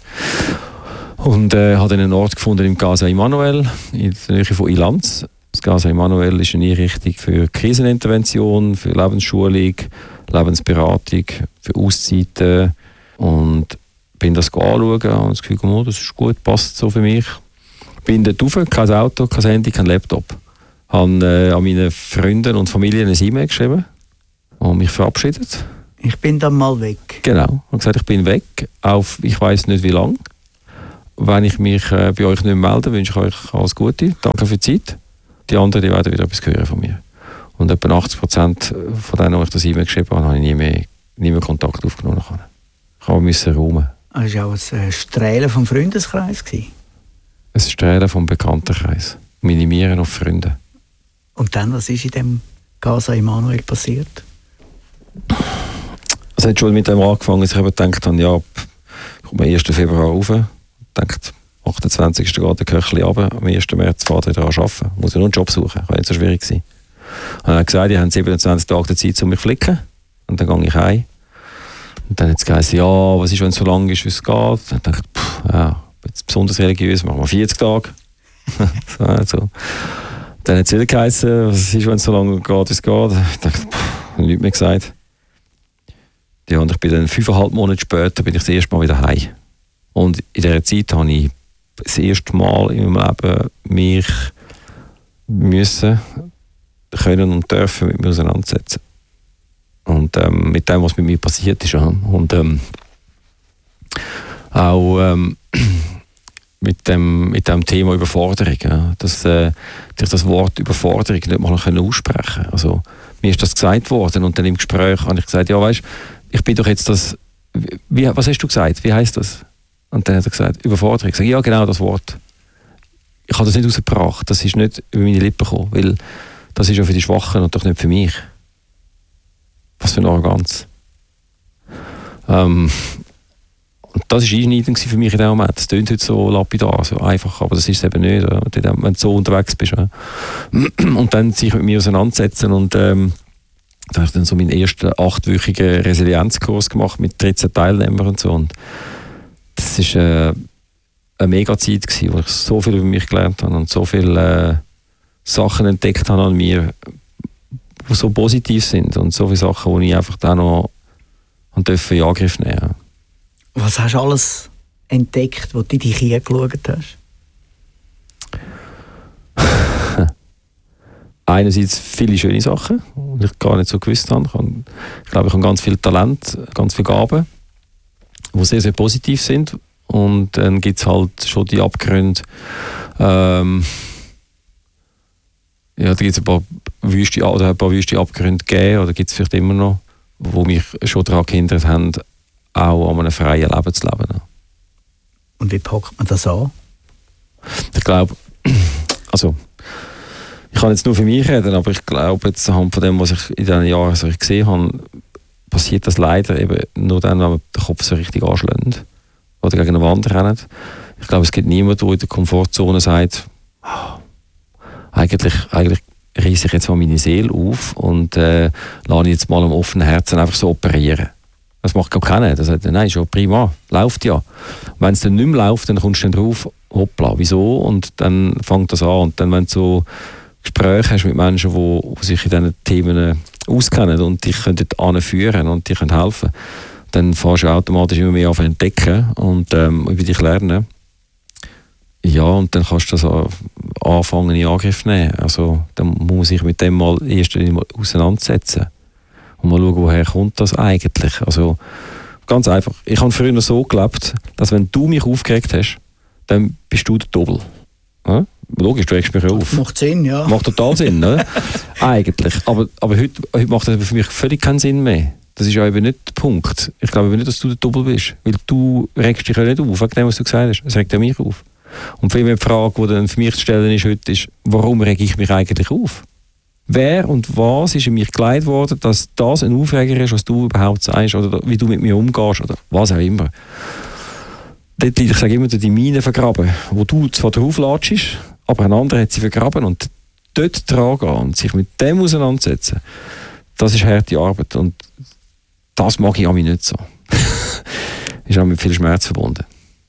Und äh, habe dann einen Ort gefunden im Casa Emanuel, in der Nähe von Ilanz. Das Casa Emanuel ist eine Einrichtung für Krisenintervention, für Lebensschulung, Lebensberatung, für Auszeiten. Und bin das anschauen und das Gefühl, oh, das ist gut, passt so für mich. Bin dort rauf, kein Auto, kein Handy, kein Laptop. habe äh, an meine Freunde und Familie eine E-Mail geschrieben und mich verabschiedet. Ich bin dann mal weg. Genau. Und gesagt, ich bin weg, auf ich weiss nicht wie lange. Wenn ich mich äh, bei euch nicht mehr melde, wünsche ich euch alles Gute. Danke für die Zeit. Die anderen die werden wieder etwas hören von mir. Und etwa achtzig Prozent von denen, die ich das E-Mail geschrieben habe, habe ich nie mehr, nie mehr Kontakt aufgenommen. Ich musste räumen. Das war auch ein Strahlen vom Freundeskreis. Ein Strahlen vom Bekanntenkreis. Minimieren auf Freunde. Und dann, was ist in dem Casa Emanuel passiert? Es hat schon mit dem angefangen, dass ich eben gedacht habe, ja, ich komme am ersten Februar rauf. Ich dachte, am achtundzwanzigsten geht der Köchli runter, am ersten März fährt er wieder an arbeiten. Muss ja nur einen Job suchen, kann nicht so schwierig sein. Und er hat gesagt, die haben siebenundzwanzig Tage Zeit, um mich zu flicken. Und dann gehe ich heim. Und dann hat es geheißen, ja, was ist, wenn es so lang ist, wie es geht? Und dann dachte ich, pff, ja, jetzt besonders religiös, machen wir vierzig Tage. so, also. Dann hat es wieder geheißen, was ist, wenn es so lange geht, wie es geht? Ich dachte, pff, nichts mehr gesagt. Ja, und ich bin dann fünfeinhalb Monate später bin ich das erste Mal wieder heim. Und in dieser Zeit habe ich das erste Mal in meinem Leben mich müssen, können und dürfen mit mir auseinandersetzen. Und ähm, mit dem, was mit mir passiert ist. Ja. Und ähm, auch ähm, mit, dem, mit dem Thema Überforderung. Ja. Dass äh, ich das Wort Überforderung nicht mal aussprechen konnte. Also, mir ist das gesagt worden und dann im Gespräch habe ich gesagt, ja weißt, ich bin doch jetzt das, wie, was hast du gesagt, wie heisst das? Und dann hat er gesagt, Überforderung. Ich sage, ja genau, das Wort. Ich habe das nicht rausgebracht, das ist nicht über meine Lippen gekommen, weil das ist ja für die Schwachen und doch nicht für mich. Was für eine Arroganz. Ähm, und das war einschneidend für mich in dem Moment. Das klingt heute so lapidar, so einfach, aber das ist es eben nicht, wenn du so unterwegs bist. Ja. Und dann sich mit mir auseinandersetzen und ähm, da habe ich dann so meinen ersten achtwöchigen Resilienzkurs gemacht mit dreizehn Teilnehmern und so. Und das war äh, eine mega Zeit gewesen, wo ich so viel über mich gelernt habe und so viele äh, Sachen entdeckt habe an mir, die so positiv sind und so viele Sachen, die ich einfach dann noch in Angriff nehmen durfte. Was hast du alles entdeckt, wo du in dich hingeschaut hast? Einerseits viele schöne Sachen, die ich gar nicht so gewusst habe. Ich glaube, ich habe ganz viel Talent, ganz viele Gaben, die sehr, sehr positiv sind. Und dann gibt es halt schon die Abgründe. Ähm, ja, da gibt es ein paar wüste, oder ein paar wüste Abgründe gegeben, oder gibt es vielleicht immer noch, die mich schon daran gehindert haben, auch an einem freien Leben zu leben. Und wie packt man das an? Ich glaube, also ich kann jetzt nur für mich reden, aber ich glaube, jetzt anhand von dem, was ich in diesen Jahren so gesehen habe, passiert das leider eben nur dann, wenn man den Kopf so richtig anschlägt oder gegen eine Wand rennt. Ich glaube, es gibt niemanden, der in der Komfortzone sagt, oh, eigentlich, eigentlich reisse ich jetzt mal meine Seele auf und äh, lasse jetzt mal am offenen Herzen einfach so operieren. Das macht gar keiner. Das sagt, nein, schon prima, läuft ja. Wenn es dann nicht mehr läuft, dann kommst du dann drauf, hoppla, wieso? Und dann fängt das an. Und dann, wenn du so Gespräche hast mit Menschen, die, die sich in diesen Themen auskennen und dich dort anführen und dich helfen können, dann fährst du automatisch immer mehr an zu entdecken und ähm, über dich lernen. Ja, und dann kannst du das anfangen in Angriff nehmen. Also, dann muss man sich mit dem mal erst mal auseinandersetzen und mal schauen, woher kommt das eigentlich. Also, ganz einfach. Ich habe früher so gelebt, dass wenn du mich aufgeregt hast, dann bist du der Doppel. Ja? Logisch, du regst mich auf. Macht Sinn, ja. Macht total Sinn, ne? Eigentlich. Aber, aber heute, heute macht das für mich völlig keinen Sinn mehr. Das ist ja eben nicht der Punkt. Ich glaube nicht, dass du der Doppel bist. Weil du regst dich ja nicht auf, wegen dem, was du gesagt hast. Es regt ja mich auf. Und viel mehr die Frage, die dann für mich zu stellen ist heute, ist, warum rege ich mich eigentlich auf? Wer und was ist in mich geleitet worden, dass das ein Aufreger ist, was du überhaupt sagst, oder wie du mit mir umgehst, oder was auch immer. Dort liegt, ich sage immer, die Mine vergraben, wo du zwar drauf latschst, aber ein anderer hat sie vergraben und dort dran gehen und sich mit dem auseinandersetzen, das ist harte Arbeit und das mag ich an mich nicht so. Ist auch mit viel Schmerz verbunden.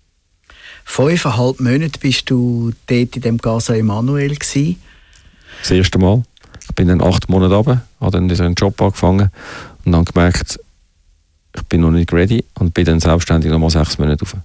Fünfeinhalb Monate bist du dort in dem Casa Emanuel gsi. Das erste Mal. Ich bin dann acht Monate runter, habe dann wieder einen Job angefangen und dann gemerkt, ich bin noch nicht ready und bin dann selbstständig noch mal sechs Monate rauf.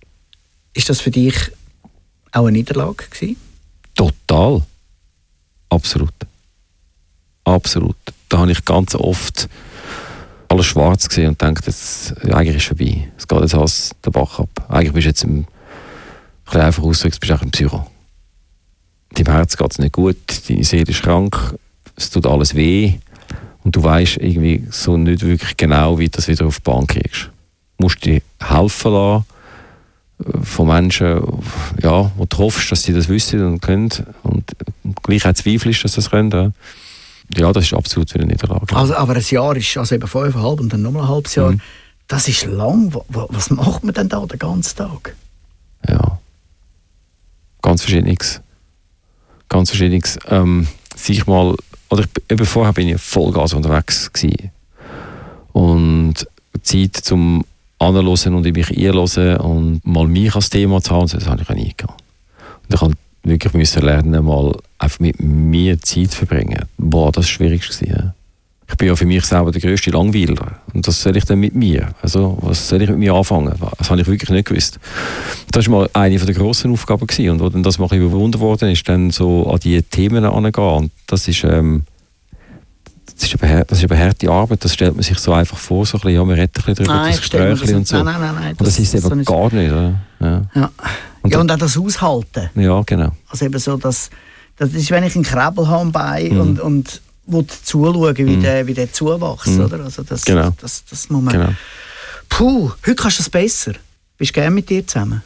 Ist das für dich auch eine Niederlage gewesen? Total. Absolut. Absolut. Da habe ich ganz oft alles schwarz gesehen und gedacht, jetzt, ja, eigentlich ist es vorbei. Es geht jetzt alles den Bach ab. Eigentlich bist du jetzt im, ein bisschen einfach ausgedrückt, bist du auch ein Psycho. Deinem Herz geht es nicht gut, deine Seele ist krank, es tut alles weh und du weißt irgendwie so nicht wirklich genau, wie du das wieder auf die Bahn kriegst. Du musst dir helfen lassen von Menschen, ja, wo du hoffst, dass sie das wissen und können und gleich auch zweifelst, dass sie das können. Ja. Ja, das ist absolut wieder eine Niederlage. Also, aber ein Jahr ist, also eben fünfeinhalb und dann nochmal ein halbes Jahr, mhm. das ist lang. Was macht man denn da den ganzen Tag? Ja, ganz verschiedenes. Ganz verschiedenes. Ähm, sich mal, oder ich, eben vorher bin ich Vollgas unterwegs gewesen. Und Zeit zum Anhören und in mich einhören und mal mich als Thema zu haben, das habe ich auch nie gehabt. Und ich habe wirklich müssen lernen, mal einfach mit mir Zeit zu verbringen. Boah, das war das Schwierigste. Ja. Ich bin ja für mich selber der grösste Langweiler. Und das soll ich dann mit mir? Also, was soll ich mit mir anfangen? Das habe ich wirklich nicht gewusst. Das war mal eine der grossen Aufgaben gewesen. Und wo dann das mal überwunden worden ist, dann so an diese Themen herangehen. Und das ist, ähm, das ist, eine, das ist eine harte Arbeit. Das stellt man sich so einfach vor, so ein bisschen, ja, wir reden ein bisschen darüber, nein, das Gespräch und so. Nein, nein, nein, nein. Und das, das ist eben so gar nicht. Oder? Ja. Ja. Und, ja, und auch das Aushalten. Ja, genau. Also eben so, dass, das ist, wenn ich einen Krebel habe am Bein mhm. und, und will zuschauen, wie, mhm. der, wie der zuwächst. Mhm. Oder? Also das, genau. das, das muss man... Genau. Puh, heute kannst du es besser. Bist du gerne mit dir zusammen?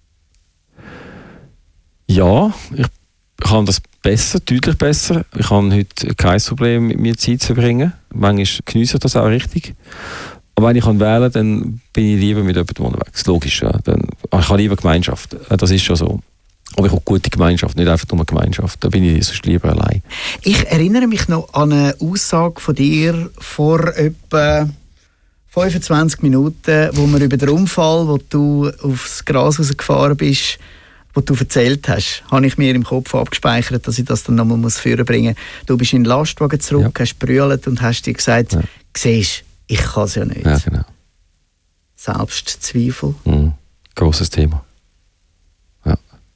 Ja, ich kann das besser, deutlich besser. Ich habe heute kein Problem, mit mir Zeit zu verbringen. Manchmal geniesse ich das auch richtig. Aber wenn ich wählen kann, dann bin ich lieber mit jemandem unterwegs. Logisch, ja. Dann, ich habe lieber Gemeinschaft. Das ist schon so. Aber ich habe gute Gemeinschaft, nicht einfach nur Gemeinschaft. Da bin ich sonst lieber allein. Ich erinnere mich noch an eine Aussage von dir vor etwa fünfundzwanzig Minuten, wo wir über den Unfall, wo du aufs Gras rausgefahren bist, wo du erzählt hast, habe ich mir im Kopf abgespeichert, dass ich das dann nochmal führen bringen muss. Du bist in den Lastwagen zurück, ja. hast brüllt und hast dir gesagt, ja. siehst, ich kann es ja nicht. Ja, genau. Selbstzweifel. Mhm. Grosses Thema. Ja.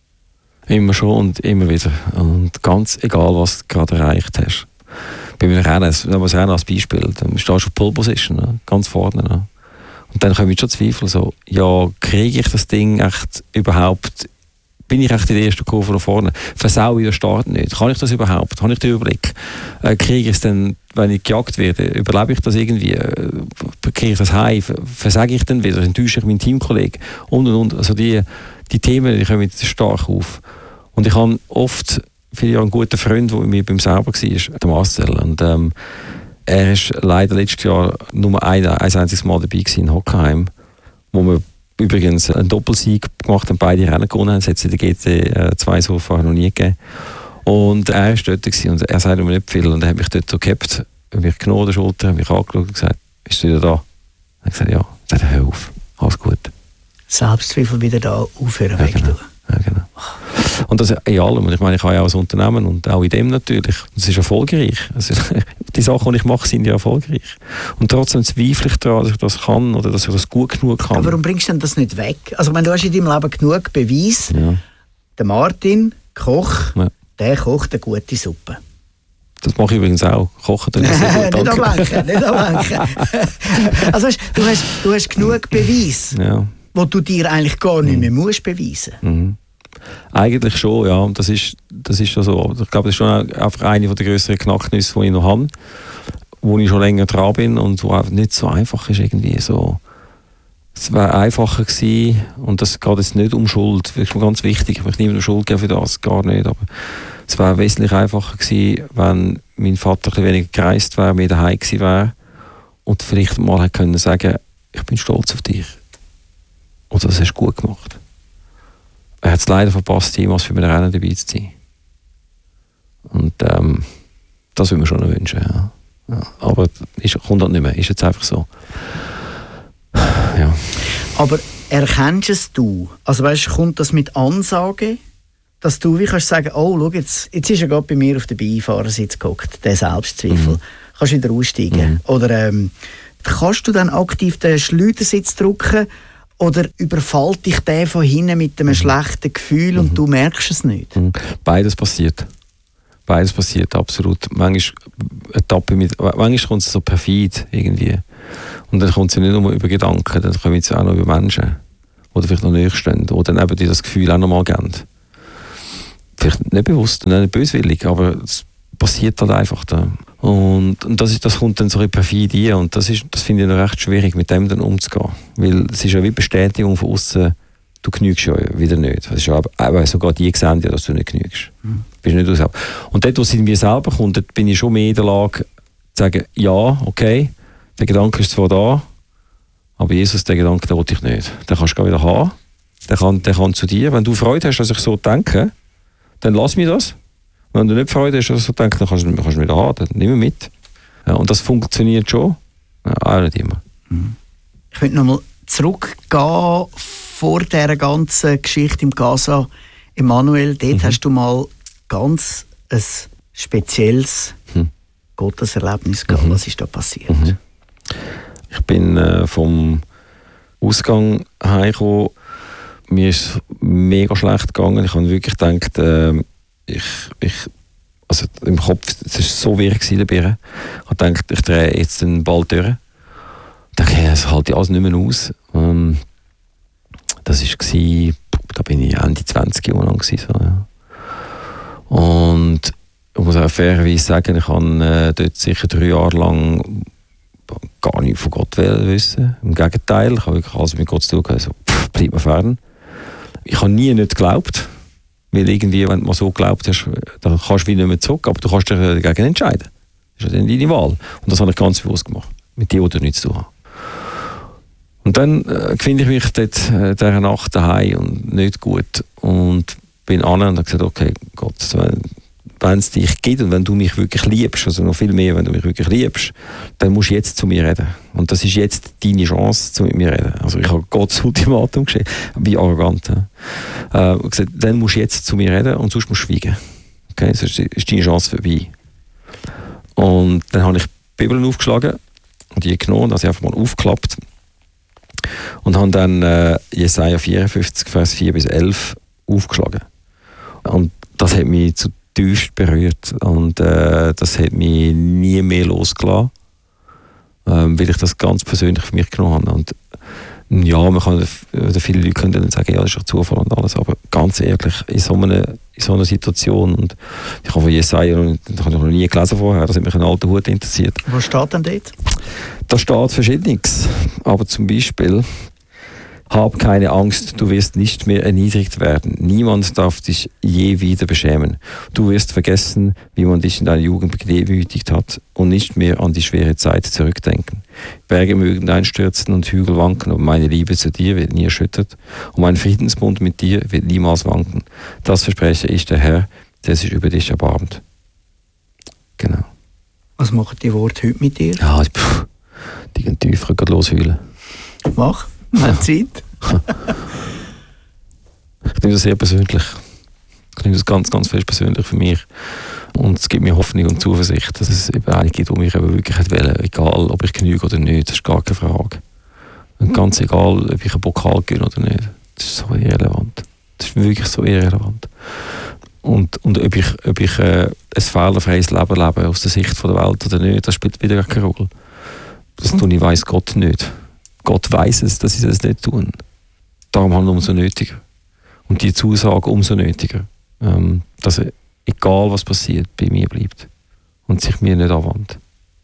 Immer schon und immer wieder. Und ganz egal, was du gerade erreicht hast. Bei mir Rennen, das muss Rennen als Beispiel, dann stehst du auf Pole Position, ne? Ganz vorne. Ne? Und dann kommen schon Zweifel, so, ja, kriege ich das Ding echt überhaupt, bin ich echt in der ersten Kurve da vorne? Versau ich den Start nicht? Kann ich das überhaupt? Habe ich den Überblick? Äh, kriege ich es dann, wenn ich gejagt werde, überlebe ich das irgendwie? Äh, kriege ich das heim? Versage ich dann wieder? Enttäusche ich meinen Teamkollegen? Und, und, und. Also die, die Themen, die kommen jetzt stark auf. Und ich habe oft viele Jahre einen guten Freund, der mit mir beim Sauber war, der Marcel. Und ähm, er war leider letztes Jahr nur ein, ein einziges Mal dabei in Hockenheim, wo wir übrigens einen Doppelsieg gemacht haben, beide Rennen gewonnen haben. Es hat es in der G T zwei so vorher noch nie gegeben. Und er war dort und er sagte mir nicht viel. Und er hat mich dort so gehabt, mich genommen an der Schulter, hat mich angeschaut und gesagt, bist du wieder da? Und ich gesagt, ja. Er sagt, hör auf, alles gut. Selbstzweifel wieder da, aufhören, ja, wegtun. Genau. Ja, genau. Und das in allem. Ich meine, ich habe ja auch ein Unternehmen und auch in dem natürlich. Das ist erfolgreich. Also, die Sachen, die ich mache, sind ja erfolgreich. Und trotzdem zweifle ich daran, dass ich das kann oder dass ich das gut genug kann. Aber warum bringst du denn das nicht weg? Also, ich meine, du hast in deinem Leben genug Beweis. Ja. Der Martin, Koch, ja. der kocht eine gute Suppe. Das mache ich übrigens auch. Kochen tue ich sehr gut. Nicht ablenken, nicht ablenken. Also, weißt, du, hast, du hast genug Beweis, ja. wo du dir eigentlich gar nicht mehr musst beweisen. Mhm. Eigentlich schon, ja. Das ist, das ist schon so. Ich glaube, das ist schon einfach eine der grösseren Knacknüsse, die ich noch habe, wo ich schon länger dran bin und wo einfach nicht so einfach ist irgendwie so. Es wäre einfacher gewesen und das geht jetzt nicht um Schuld. Das ist mir ganz wichtig. Ich möchte niemandem Schuld geben für das, gar nicht. Aber es wäre wesentlich einfacher gewesen, wenn mein Vater ein bisschen weniger gereist wäre, mehr daheim gewesen wäre und vielleicht mal hätte können sagen, ich bin stolz auf dich. Oder das hast du gut gemacht. Er hat es leider verpasst, jemals für ein Rennen dabei zu sein. Und ähm, das würde man schon noch wünschen. Ja. Ja. Aber es kommt halt nicht mehr, ist jetzt einfach so. Ja. Aber erkennst du, also weißt, kommt das mit Ansage, dass du wie kannst sagen, oh, schau, jetzt, jetzt ist er gerade bei mir auf der Beifahrersitz gehockt, der Selbstzweifel. Mhm. Kannst wieder aussteigen. Mhm. Oder ähm, kannst du dann aktiv den Schleudersitz drücken oder überfällt dich der von hinten mit einem mhm. schlechten Gefühl mhm. und du merkst es nicht? Mhm. Beides passiert. Beides passiert, absolut. Manchmal, Etappe mit, manchmal kommt es so perfid irgendwie. Und dann kommt es nicht nur über Gedanken, dann kommen es auch noch über Menschen, die vielleicht noch näher stehen, die dann eben dir das Gefühl auch noch mal geben. Vielleicht nicht bewusst, nicht böswillig, aber es passiert halt einfach da. Und, und das, ist, das kommt dann so perfid rein und das, ist, das finde ich noch recht schwierig, mit dem dann umzugehen. Weil es ist ja wie Bestätigung von außen, du genügst ja wieder nicht. Es ist ja aber sogar die sehen ja, dass du nicht genügst. Mhm. Bist nicht du und dort, wo es in mir selber kommt, dort bin ich schon mehr in der Lage zu sagen, ja, okay, der Gedanke ist zwar da, aber Jesus, den Gedanken, den will ich nicht. Den kannst du wieder haben, der kann, der kann zu dir. Wenn du Freude hast, dass ich so denke, dann lass mir das. Wenn du nicht Freude hast, dass ich so denke, dann kannst du, kannst du wieder haben, dann nimm ihn mit. Ja, und das funktioniert schon, ja, auch nicht immer. Mhm. Ich möchte nochmal zurückgehen vor dieser ganzen Geschichte im Gaza. Emanuel, dort mhm. hast du mal ganz ein spezielles mhm. Gotteserlebnis gehabt. Mhm. Was ist da passiert? Mhm. Ich bin äh, vom Ausgang heimgekommen. Mir ist es mega schlecht gegangen. Ich habe wirklich gedacht, äh, ich, ich, also im Kopf, es war so wirr gewesen, ich habe gedacht, ich drehe jetzt den Ball durch. Ich dachte, hey, das halte ich alles nicht mehr aus. Ähm, das war, da bin ich Ende zwanzig Jahre lang gewesen, so, ja. Und ich muss auch fairerweise sagen, ich habe äh, dort sicher drei Jahre lang gar nichts von Gott wissen. Im Gegenteil, ich habe wirklich alles mit Gott zu tun gehabt, so, pff, bleib mir fern. Ich habe nie nicht geglaubt, weil irgendwie, wenn du mal so geglaubt hast, dann kannst du wieder nicht mehr zurück, aber du kannst dich dagegen entscheiden. Das ist ja dann deine Wahl. Und das habe ich ganz bewusst gemacht, mit dir, die nichts zu tun haben. Und dann äh, finde ich mich dort äh, dieser Nacht daheim und nicht gut und bin an und habe gesagt, okay, Gott, wenn es dich gibt und wenn du mich wirklich liebst, also noch viel mehr, wenn du mich wirklich liebst, dann musst du jetzt zu mir reden. Und das ist jetzt deine Chance, zu mit mir reden. Also ich habe Gott das Ultimatum geschickt, wie arrogant. Ja. Äh, gesagt, dann musst du jetzt zu mir reden und sonst musst du schweigen. Okay, sonst ist deine Chance vorbei. Und dann habe ich die Bibel aufgeschlagen und die genommen, also einfach mal aufgeklappt und habe dann äh, Jesaja vierundfünfzig, Vers vier bis elf aufgeschlagen. Und das hat mich zutiefst berührt und äh, das hat mich nie mehr losgelassen, ähm, weil ich das ganz persönlich für mich genommen habe. Und ja, man kann, oder viele Leute können dann sagen, ja, das ist doch Zufall und alles, aber ganz ehrlich, in so einer, in so einer Situation, und ich habe von Jesaja, das habe ich noch nie gelesen vorher, das hat mich ein alter Hut interessiert. Was steht denn dort? Da steht Verschiedenes, aber zum Beispiel: Hab keine Angst, du wirst nicht mehr erniedrigt werden. Niemand darf dich je wieder beschämen. Du wirst vergessen, wie man dich in deiner Jugend gedemütigt hat und nicht mehr an die schwere Zeit zurückdenken. Berge mögen einstürzen und Hügel wanken, aber meine Liebe zu dir wird nie erschüttert und mein Friedensbund mit dir wird niemals wanken. Das verspreche ich, der Herr, der sich über dich erbarmt. Genau. Was machen die Worte heute mit dir? Ja, pff, die gehen tiefer, gehen losheulen. Mach. Eine Zeit. Ich nehme das sehr persönlich. Ich nehme das ganz, ganz fest persönlich für mich. Und es gibt mir Hoffnung und Zuversicht, dass es eben einige gibt, die mich eben wirklich wollen, egal ob ich genüge oder nicht, das ist gar keine Frage. Und ganz egal, ob ich einen Pokal gewinne oder nicht, das ist so irrelevant. Das ist wirklich so irrelevant. Und, und ob ich, ob ich äh, ein fehlerfreies Leben lebe aus der Sicht von der Welt oder nicht, das spielt wieder keine Rolle. Das tue ich, weiss Gott nicht. Gott weiss es, dass sie es nicht tun. Darum haben wir umso nötiger. Und die Zusage umso nötiger, ähm, dass er, egal was passiert, bei mir bleibt und sich mir nicht anwandt.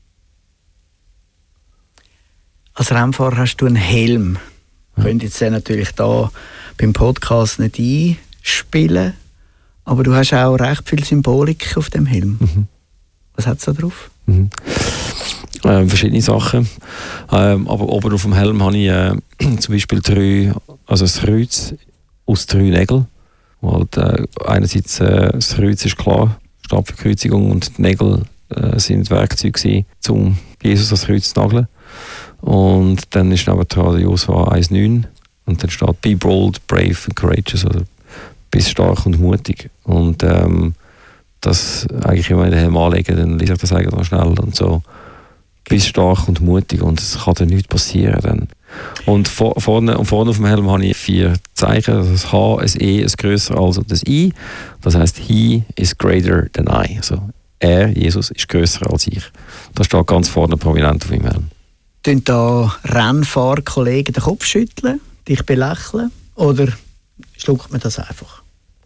Als Rennfahrer hast du einen Helm. Ja. Könnt jetzt den natürlich da beim Podcast nicht einspielen, aber du hast auch recht viel Symbolik auf dem Helm. Mhm. Was hat es da drauf? Mhm. Ähm, verschiedene Sachen. Ähm, aber oben auf dem Helm habe ich äh, zum Beispiel drei, also das Kreuz aus drei Nägeln. Halt, äh, einerseits äh, das Kreuz ist klar, steht für Kreuzigung, und die Nägel äh, sind Werkzeuge, um Jesus das Kreuz zu nageln. Und dann ist nebendran der Josua eins neun und dann steht Be bold, brave and courageous, oder bist stark und mutig. Und ähm, das eigentlich, wenn ich den Helm anlege, dann lese ich das eigentlich noch schnell und so. Bist stark und mutig und es kann dir nichts passieren. Dann Und vor, vorne, und vorne auf dem Helm habe ich vier Zeichen, also das H, ein E, ein grösser als und das I. Das heisst, he is greater than I. Also er, Jesus, ist grösser als ich. Das steht ganz vorne prominent auf meinem Helm. Tun da Rennfahrkollegen den Kopf schütteln, dich belächeln oder schluckt man das einfach?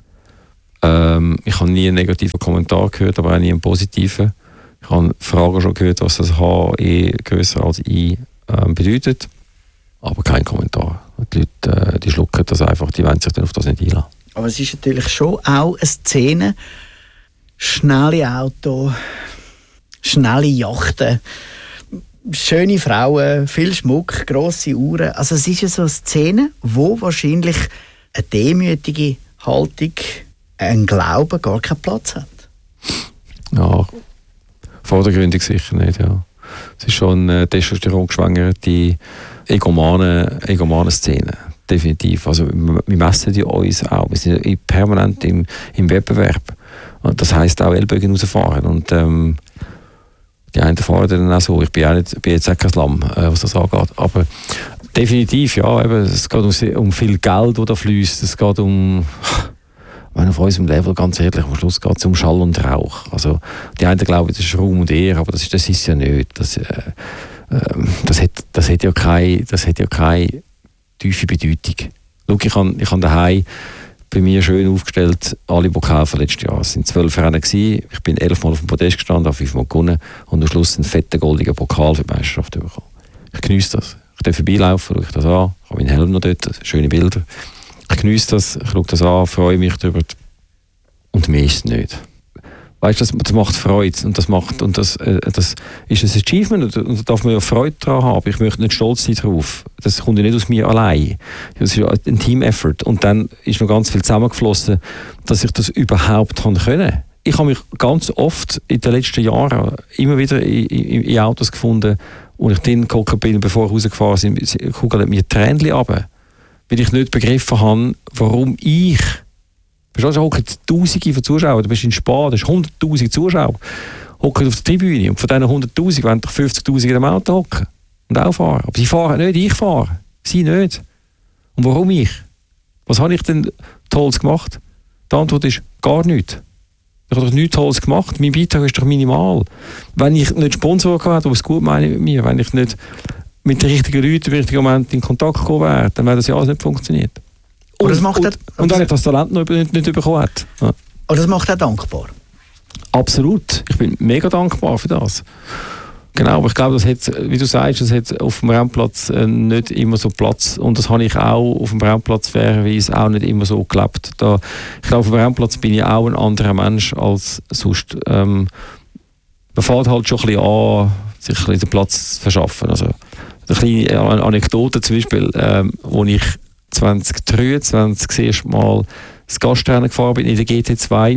Ähm, ich habe nie einen negativen Kommentar gehört, aber auch nie einen positiven. Ich habe Fragen schon gehört, was das H, E grösser als I ähm, bedeutet, aber kein Kommentar. Die Leute, äh, die schlucken das einfach, die wollen sich dann auf das nicht einlassen. Aber es ist natürlich schon auch eine Szene, schnelle Autos, schnelle Yachten, schöne Frauen, viel Schmuck, grosse Uhren. Also es ist ja so eine Szene, wo wahrscheinlich eine demütige Haltung, ein Glauben gar keinen Platz hat. Ja, vordergründig sicher nicht, ja. Es ist schon eine testosterongeschwängerte, egomane, egomane Szene. Definitiv. Also wir messen die uns auch. Wir sind permanent im, im Wettbewerb. Und das heisst auch Ellbogen rausfahren. Und ähm, die einen fahren dann auch so. Ich bin, auch nicht, bin jetzt auch kein Lamm, äh, was das angeht. Aber definitiv, ja. Eben, es geht um, um viel Geld, das da fließt. Es geht um... Wenn auf unserem Level, ganz ehrlich, am Schluss geht es um Schall und Rauch. Also, die einen glauben, das ist Ruhm und Ehre, aber das ist, das ist ja nicht. Das, äh, äh, das, hat, das, hat ja keine, das hat ja keine tiefe Bedeutung. Schau, ich habe ich hab daheim bei mir schön aufgestellt, alle Pokale von letztes Jahr. Es waren zwölf Rennen gewesen. Ich bin elfmal auf dem Podest gestanden, habe fünfmal gewonnen und am Schluss einen fetten goldigen Pokal für die Meisterschaft bekommen. Ich genieße das. Ich darf vorbeilaufen, schaue ich das an, ich habe meinen Helm noch dort, schöne Bilder. Ich genieße das, ich schaue das an, freue mich darüber und mehr ist es nicht. Weißt du, das, das macht Freude und das, macht, und das, äh, das ist ein Achievement und da darf man ja Freude daran haben. Ich möchte nicht stolz sein darauf. Das kommt ja nicht aus mir allein. Das ist ja ein Team-Effort und dann ist noch ganz viel zusammengeflossen, dass ich das überhaupt können konnte. Ich habe mich ganz oft in den letzten Jahren immer wieder in, in, in Autos gefunden, wo ich drin gekommen bin, bevor ich rausgefahren bin, kugeln mir Tränchen runter. Weil ich nicht begriffen habe, warum ich, verstehst du, hocken Tausende von Zuschauern, du bist in Spa, da hast hunderttausend Zuschauer, hocken auf der Tribüne und von diesen hunderttausend wollen doch fünfzigtausend in dem Auto hocken und auch fahren. Aber sie fahren nicht, ich fahre. Sie nicht. Und warum ich? Was habe ich denn Tolles gemacht? Die Antwort ist gar nichts. Ich habe doch nichts Tolles gemacht, mein Beitrag ist doch minimal. Wenn ich nicht Sponsor gehabt hätte, die es gut meinen mit mir, wenn ich nicht mit den richtigen Leuten im richtigen Moment in Kontakt gekommen wäre, dann wäre das ja alles nicht funktioniert. Und, das macht und, das, und wenn ich das Talent noch nicht, nicht bekommen hätte. Ja. Aber das macht auch dankbar. Absolut. Ich bin mega dankbar für das. Genau, aber ich glaube, das hat, wie du sagst, das hat auf dem Rennplatz äh, nicht immer so Platz. Und das habe ich auch auf dem Rennplatz fairerweise auch nicht immer so gelebt. Da, ich glaube, auf dem Rennplatz bin ich auch ein anderer Mensch als sonst. Ähm, man fällt halt schon ein bisschen an, sich ein bisschen den Platz zu verschaffen. Also, eine kleine Anekdote zum Beispiel, ähm, wo ich zwanzig dreiundzwanzig das erste Mal das Gastrennen gefahren bin in der G T zwei.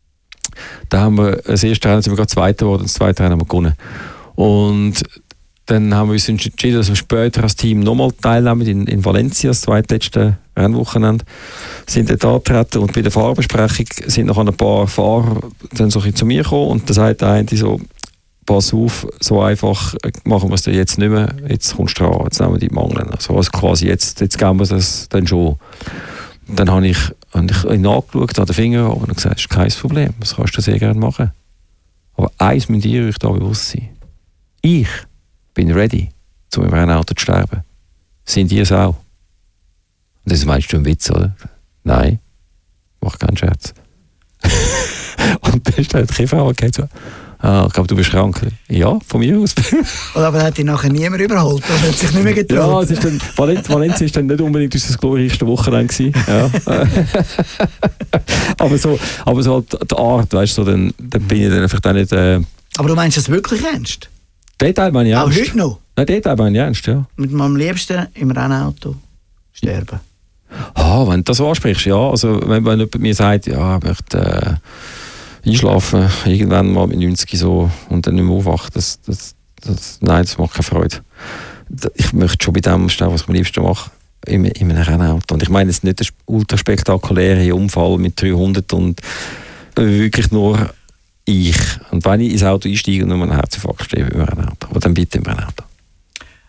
Da haben wir das erste Rennen sind wir gerade Zweiter geworden, das zweite Rennen haben wir gewonnen. Und dann haben wir uns entschieden, dass wir später als Team nochmal teilnehmen in, in Valencia, das zweitletzte Rennwochenende, sind dort angetreten und bei der Fahrerbesprechung sind noch ein paar Fahrer dann so ein bisschen zu mir gekommen und da sagt der eine so, pass auf, so einfach machen wir es jetzt nicht mehr, jetzt kommst du dran, jetzt nehmen wir die Mangel. Also, also quasi jetzt, jetzt geben wir das dann schon. Und dann habe ich, hab ich ihn angeschaut, an den Finger und gesagt, das ist kein Problem, das kannst du sehr gerne machen. Aber eins müsst ihr euch da bewusst sein. Ich bin ready, um im Rennauto zu sterben. Sind ihr es auch? Und das meinst du einen Witz, oder? Nein, mach keinen Scherz. Und dann ist halt keine Frau gesagt, so, ah, ich glaube, du bist krank. Ja, von mir aus. Aber hat dich nachher niemand überholt, das hat sich nicht mehr getraut. Ja, es ist dann, Valencia war dann nicht unbedingt unser glorreichste Wochenende gewesen. Ja. aber so, aber so halt die Art, weißt du, so, dann, dann bin ich dann einfach nicht... Äh, aber du meinst das wirklich ernst? Den Teil meine ich ernst. Auch heute noch? Nein, den Teil meine ich ernst, ja. Mit meinem Liebsten im Rennauto sterben? Ah, wenn du das so ansprichst, ja. Also, wenn, wenn jemand mir sagt, ja, ich möchte äh, einschlafen, irgendwann mal mit neunzig so und dann nicht mehr aufwachen, das, das, das, nein, das macht keine Freude. Ich möchte schon bei dem stehen, was ich am liebsten mache, in, in einem Rennauto. Und ich meine jetzt nicht den ultraspektakulären Unfall mit dreihundert und wirklich nur ich. Und wenn ich ins Auto einsteige und nur einen Herzinfarkt stehe, im Rennauto. Aber dann bitte im Rennauto.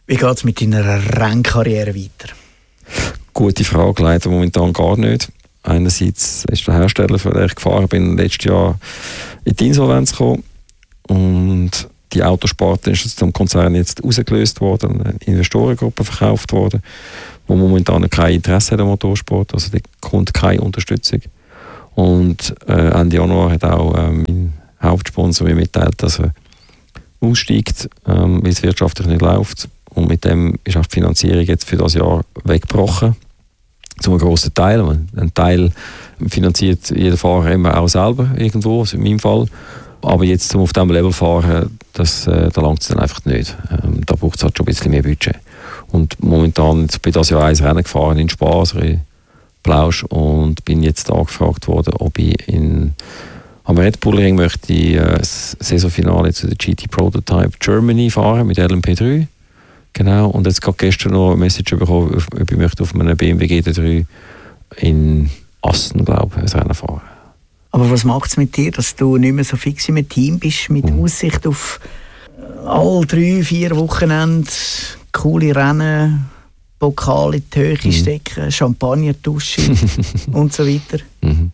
Wie geht es mit deiner Rennkarriere weiter? Gute Frage, leider momentan gar nicht. Einerseits ist der Hersteller, für den ich gefahren bin, letztes Jahr in die Insolvenz gekommen. Und die Autosparte ist zum Konzern jetzt rausgelöst worden, eine Investorengruppe verkauft worden, wo momentan kein Interesse hat am Motorsport, also da kommt keine Unterstützung. Und äh, Ende Januar hat auch äh, mein Hauptsponsor mir mitteilt, dass er aussteigt, ähm, weil es wirtschaftlich nicht läuft. Und mit dem ist auch die Finanzierung jetzt für das Jahr weggebrochen. Zu einem grossen Teil. Ein Teil finanziert jeder Fahrer immer auch selber irgendwo, also in meinem Fall. Aber jetzt zum auf diesem Level fahren, das, äh, da langt es dann einfach nicht. Ähm, da braucht es halt schon ein bisschen mehr Budget. Und momentan jetzt bin ich das Jahr ein Rennen gefahren in Spa, also in Plausch, und bin jetzt angefragt worden, ob ich in, am Red Bull Ring möchte ich, äh, das Saisonfinale zu der G T Prototype Germany fahren mit L M P drei. Genau, und jetzt gerade gestern noch eine Message bekommen, ob ich möchte auf einem B M W G T drei in Assen, glaube ich, ein Rennen fahren. Aber was macht es mit dir, dass du nicht mehr so fix im Team bist, mit mhm. Aussicht auf alle drei, vier Wochenende coole Rennen, Pokal in die Höhe mhm. stecken, Champagner tauschen und so weiter? Mhm.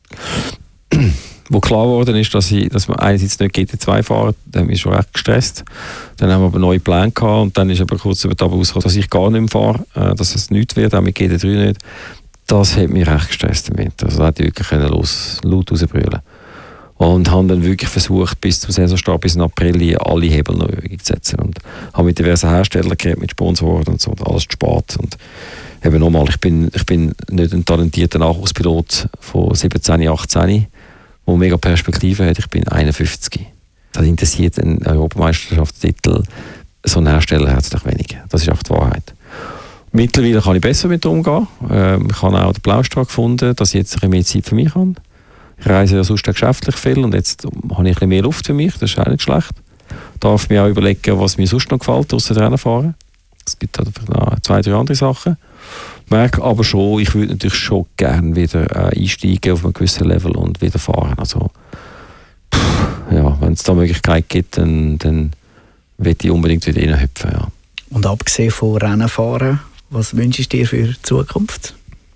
Wo klar geworden ist, dass, ich, dass wir einerseits nicht G T zwei fahren, dann haben wir schon recht gestresst. Dann haben wir aber neue Pläne gehabt und dann ist aber kurz über dabei rausgekommen, dass ich gar nicht mehr fahre, äh, dass es nichts wird, auch mit G T drei nicht. Das hat mich recht gestresst damit. Also da hätte ich wirklich los, laut rausbrüllen. Und habe dann wirklich versucht, bis zum Saisonstart, bis in April, alle Hebel neu zu setzen. Und habe mit diversen Herstellern geredet, mit Sponsoren und so, und alles zu spät. Und eben nochmal, ich bin, ich bin nicht ein talentierter Nachwuchspilot von siebzehn, achtzehn, der mega Perspektive hat. Ich bin einundfünfzig. Das interessiert einen Europameisterschaftstitel. So ein Hersteller hat es doch weniger. Das ist auch die Wahrheit. Mittlerweile kann ich besser mit umgehen. Ähm, ich habe auch den Blaustrahl gefunden, dass ich jetzt ein bisschen mehr Zeit für mich habe. Ich reise ja sonst geschäftlich viel und jetzt habe ich ein bisschen mehr Luft für mich. Das ist auch nicht schlecht. Ich darf mir auch überlegen, was mir sonst noch gefällt, ausser Rennen fahren. Es gibt halt noch zwei, drei andere Sachen. Ich merke aber schon, ich würde natürlich schon gerne wieder äh, einsteigen auf einem gewissen Level und wieder fahren. Also, pff, ja, wenn es da Möglichkeit gibt, dann, dann will ich unbedingt wieder reinhüpfen. Ja. Und abgesehen von Rennen fahren, was wünschst du dir für die Zukunft?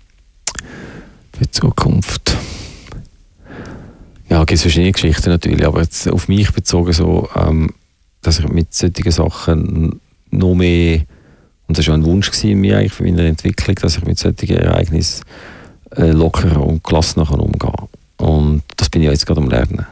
Für die Zukunft? Ja, es gibt verschiedene Geschichten natürlich, aber jetzt auf mich bezogen so, ähm, dass ich mit solchen Sachen noch mehr, und das war ein Wunsch in mir eigentlich für meine Entwicklung, dass ich mit solchen Ereignissen äh, lockerer und gelassener umgehen kann. Und das bin ich jetzt gerade am Lernen.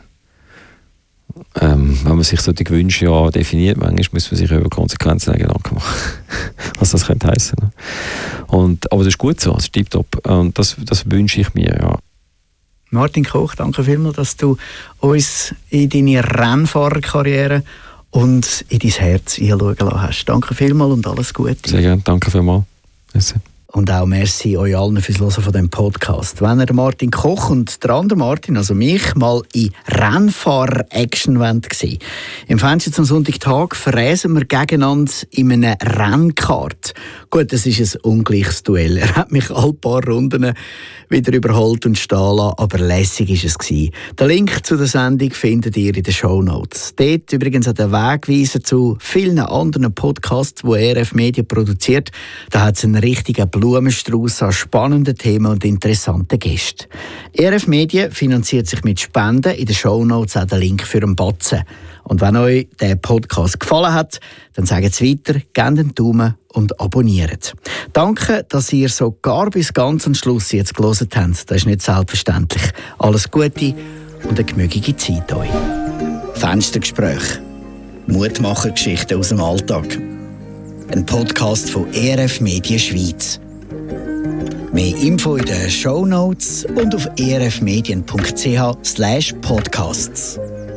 Ähm, wenn man sich solche Wünsche ja definiert, manchmal muss man sich über Konsequenzen Gedanken machen, was das könnte heissen. Und, aber das ist gut so, das ist tiptop. Und das, das wünsche ich mir, ja. Martin Koch, danke vielmals, dass du uns in deine Rennfahrerkarriere und in dein Herz einschauen lassen hast. Danke vielmals und alles Gute. Sehr gerne, danke vielmals. Merci. Und auch merci euch allen fürs Hören von diesem Podcast. Wenn ihr Martin Koch und der andere Martin, also mich, mal in Rennfahrer-Action sehen, im Fenster zum Sonntagtag verräsen wir gegeneinander in einem Rennkart. Gut, das ist ein ungleiches Duell. Er hat mich alle paar Runden wieder überholt und stehen lassen, aber lässig war es. Den Link zu der Sendung findet ihr in den Shownotes. Dort übrigens auch der Wegweiser zu vielen anderen Podcasts, die E R F Media produziert. Da hat es einen richtigen Blumenstrauß an spannenden Themen und interessanten Gästen. E R F Media finanziert sich mit Spenden. In den Shownotes auch der Link für einen Batzen. Und wenn euch der Podcast gefallen hat, dann sagt es weiter, gebt einen Daumen und abonniert. Danke, dass ihr sogar bis ganz am Schluss jetzt gelesen habt. Das ist nicht selbstverständlich. Alles Gute und eine gemütliche Zeit euch. Fenstergespräch. Mutmachergeschichten aus dem Alltag. Ein Podcast von E R F Media Schweiz. Mehr Info in den Shownotes und auf e r f medien punkt c h slash podcasts.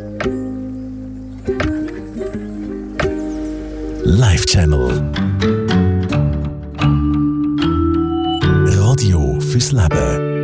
Live Channel. Radio fürs Leben.